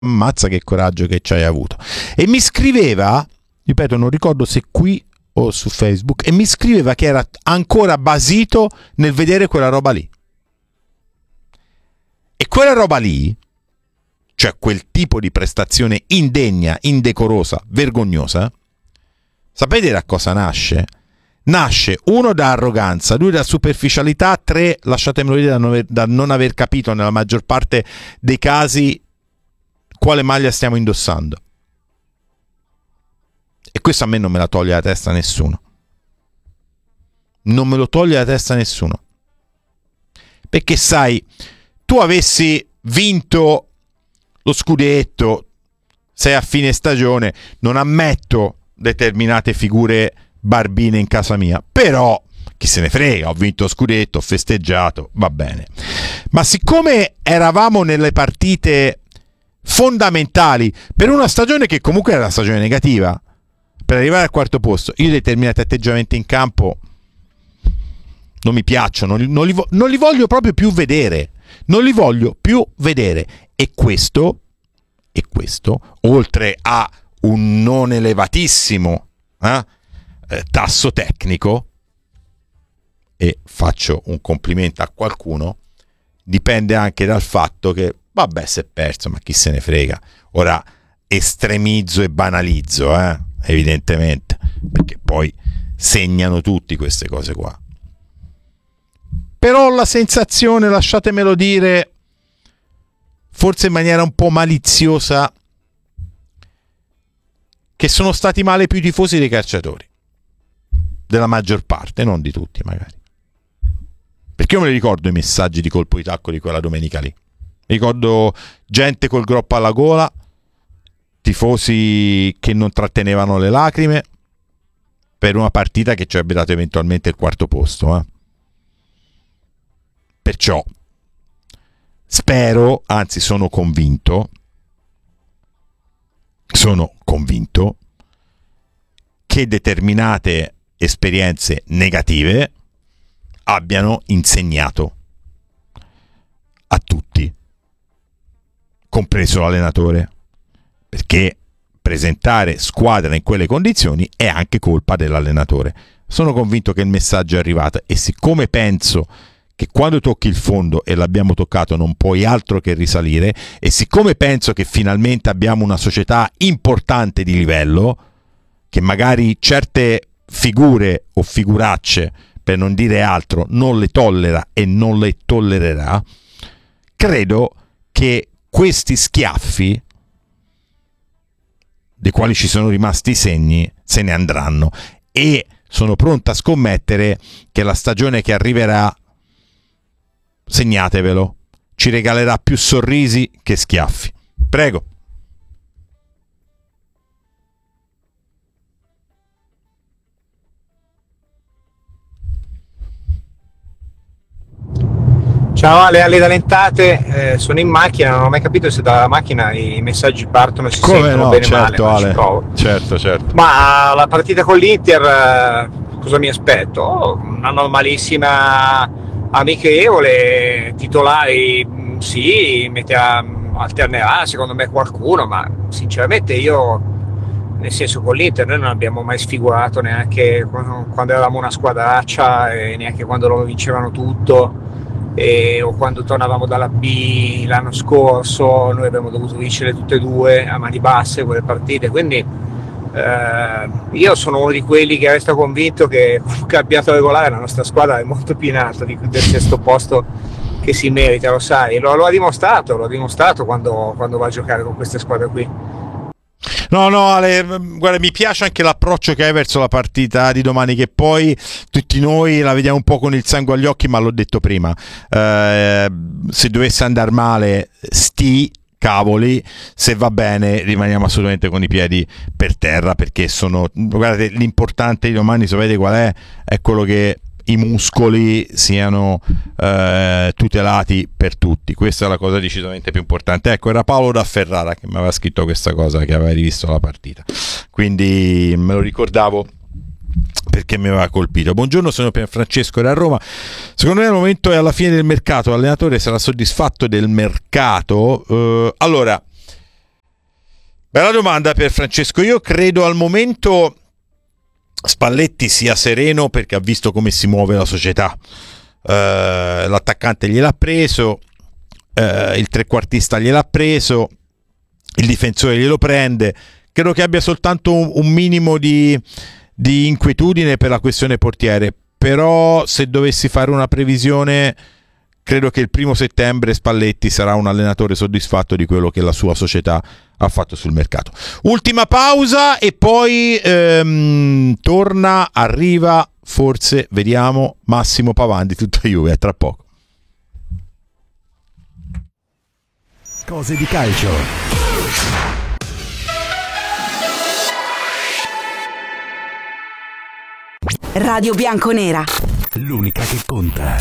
ammazza che coraggio che ci hai avuto. E mi scriveva, ripeto, non ricordo se qui o su Facebook, e mi scriveva che era ancora basito nel vedere quella roba lì. E quella roba lì, cioè quel tipo di prestazione indegna, indecorosa, vergognosa, sapete da cosa nasce? Nasce, uno, da arroganza, due, da superficialità, tre, lasciatemelo dire, da non aver capito nella maggior parte dei casi quale maglia stiamo indossando. E questo a me non me la toglie la testa nessuno. Non me lo toglie la testa nessuno. Perché sai, tu avessi vinto lo scudetto, sei a fine stagione, non ammetto determinate figure barbine in casa mia, però chi se ne frega, ho vinto lo scudetto, ho festeggiato, va bene. Ma siccome eravamo nelle partite fondamentali per una stagione che comunque era una stagione negativa, per arrivare al quarto posto, io determinati atteggiamenti in campo non mi piacciono, non li voglio proprio più vedere. Non li voglio più vedere. E questo, oltre a un non elevatissimo tasso tecnico, e faccio un complimento a qualcuno, dipende anche dal fatto che, vabbè, si è perso, ma chi se ne frega. Ora estremizzo e banalizzo, evidentemente, perché poi segnano tutti queste cose qua. Però ho la sensazione, lasciatemelo dire, forse in maniera un po' maliziosa, che sono stati male più i tifosi dei calciatori, della maggior parte, non di tutti magari. Perché io me li ricordo i messaggi di colpo di tacco di quella domenica lì. Mi ricordo gente col groppo alla gola, tifosi che non trattenevano le lacrime per una partita che ci avrebbe dato eventualmente il quarto posto. Perciò spero, anzi sono convinto che determinate esperienze negative abbiano insegnato a tutti, compreso l'allenatore, perché presentare squadra in quelle condizioni è anche colpa dell'allenatore. Sono convinto che il messaggio è arrivato, e siccome penso che quando tocchi il fondo, e l'abbiamo toccato, non puoi altro che risalire, e siccome penso che finalmente abbiamo una società importante di livello, che magari certe figure o figuracce, per non dire altro, non le tollera e non le tollererà, credo che questi schiaffi, dei quali ci sono rimasti i segni, se ne andranno, e sono pronto a scommettere che la stagione che arriverà, segnatevelo, ci regalerà più sorrisi che schiaffi. Prego. Ciao Ale Talentate, sono in macchina, non ho mai capito se dalla macchina i messaggi partono e si sentono bene, certo, male, Ale. provo. Certo. Ma la partita con l'Inter, cosa mi aspetto? Una normalissima amichevole, titolari sì, alternerà secondo me qualcuno, ma sinceramente io, nel senso, con l'Inter noi non abbiamo mai sfigurato, neanche quando eravamo una squadraccia e neanche quando loro vincevano tutto, o quando tornavamo dalla B l'anno scorso. Noi abbiamo dovuto vincere tutte e due a mani basse quelle partite, quindi io sono uno di quelli che resta convinto che con campionato regolare la nostra squadra è molto più in alto del sesto posto che si merita, lo sai, lo ha dimostrato quando va a giocare con queste squadre qui. No, Ale, guarda, mi piace anche l'approccio che hai verso la partita di domani, che poi tutti noi la vediamo un po' con il sangue agli occhi, ma l'ho detto prima, se dovesse andare male, cavoli, se va bene rimaniamo assolutamente con i piedi per terra, perché guardate, l'importante di domani, sapete qual è? È quello che i muscoli siano tutelati per tutti. Questa è la cosa decisamente più importante. Ecco, era Paolo da Ferrara che mi aveva scritto questa cosa, che aveva rivisto la partita, quindi me lo ricordavo perché mi aveva colpito. Buongiorno, sono Francesco da Roma. Secondo me il momento è alla fine del mercato, l'allenatore sarà soddisfatto del mercato. Allora, Bella domanda per Francesco. Io credo al momento Spalletti sia sereno perché ha visto come si muove la società. L'attaccante gliel'ha preso, il trequartista gliel'ha preso, il difensore glielo prende. Credo che abbia soltanto un minimo di inquietudine per la questione portiere, però se dovessi fare una previsione credo che il 1 settembre Spalletti sarà un allenatore soddisfatto di quello che la sua società ha fatto sul mercato. Ultima pausa e poi arriva, forse, vediamo, Massimo Paván di Tutta Juve. A tra poco. Cose di calcio. Radio Bianconera, l'unica che conta.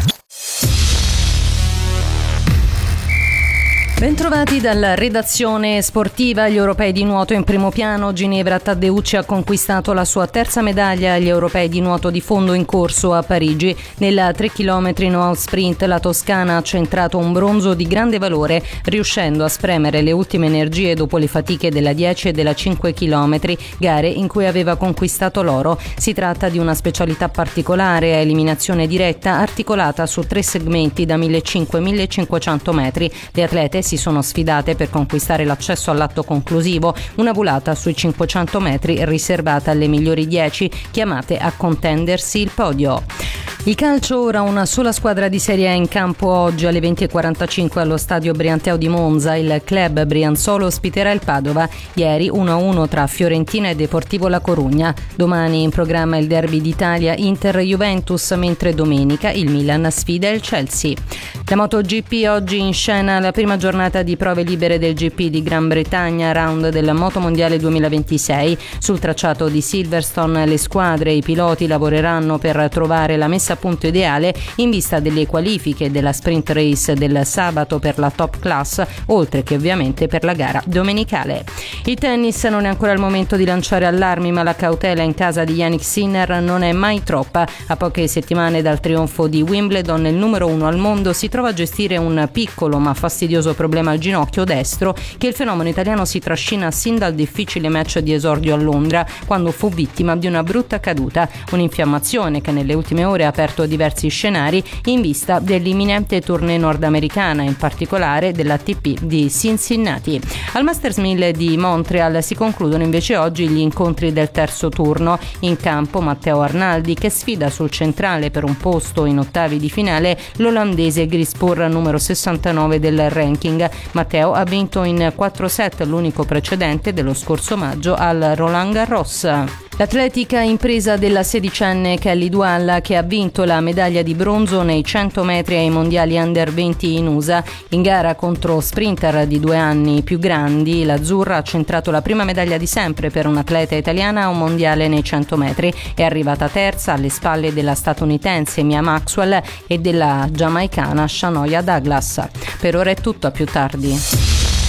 Bentrovati dalla redazione sportiva. Gli europei di nuoto in primo piano. Ginevra Taddeucci ha conquistato la sua terza medaglia agli europei di nuoto di fondo in corso a Parigi. Nella 3 km no sprint la toscana ha centrato un bronzo di grande valore, riuscendo a spremere le ultime energie dopo le fatiche della 10 e della 5 km, gare in cui aveva conquistato l'oro. Si tratta di una specialità particolare a eliminazione diretta, articolata su 3 segmenti da 1.500-1.500 metri. Le atlete si sono sfidate per conquistare l'accesso all'atto conclusivo, una volata sui 500 metri riservata alle migliori 10 chiamate a contendersi il podio. Il calcio, ora una sola squadra di Serie A in campo oggi alle 20.45 allo stadio Brianteo di Monza. Il club brianzolo ospiterà il Padova. Ieri 1-1 tra Fiorentina e Deportivo La Corugna. Domani in programma il derby d'Italia Inter-Juventus, mentre domenica il Milan sfida il Chelsea. La MotoGP, oggi in scena la prima giornata di prove libere del GP di Gran Bretagna, round del Moto Mondiale 2026. Sul tracciato di Silverstone le squadre e i piloti lavoreranno per trovare la messa a punto ideale in vista delle qualifiche della sprint race del sabato per la top class, oltre che ovviamente per la gara domenicale. Il tennis, non è ancora il momento di lanciare allarmi, ma la cautela in casa di Jannik Sinner non è mai troppa. A poche settimane dal trionfo di Wimbledon, il numero 1 al mondo si trova a gestire un piccolo ma fastidioso problema al ginocchio destro che il fenomeno italiano si trascina sin dal difficile match di esordio a Londra, quando fu vittima di una brutta caduta, un'infiammazione che nelle ultime ore ha aperto diversi scenari in vista dell'imminente tournée nordamericana, in particolare dell'ATP di Cincinnati. Al Masters 1000 di Montreal si concludono invece oggi gli incontri del terzo turno. In campo Matteo Arnaldi, che sfida sul centrale per un posto in ottavi di finale l'olandese Grispur, numero 69 del ranking. Matteo ha vinto in 4 set, l'unico precedente dello scorso maggio al Roland Garros. L'atletica impresa della sedicenne Kelly Dualla, che ha vinto la medaglia di bronzo nei 100 metri ai mondiali under 20 in USA. In gara contro sprinter di 2 anni più grandi, l'azzurra ha centrato la prima medaglia di sempre per un'atleta italiana a un mondiale nei 100 metri. È arrivata terza alle spalle della statunitense Mia Maxwell e della giamaicana Shanoya Douglas. Per ora è tutto, a più tardi.